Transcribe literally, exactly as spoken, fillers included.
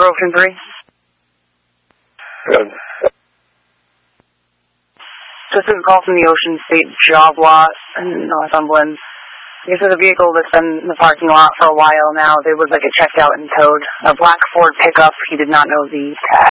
Ocean three. Good. This is a call from the Ocean State job lot in Northumberland. This is a vehicle that's been in the parking lot for a while now. There was like a checked out and towed. A black Ford pickup. He did not know the tag.